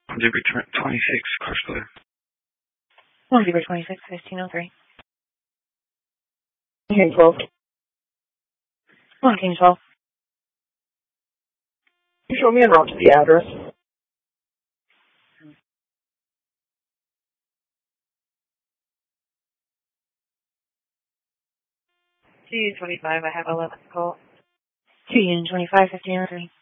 Zebra 26, car code. 1 Zebra 26, 1503. King 12. 1 King 12. You show me en route to the address. T25, I have 11 call. T25, 1503.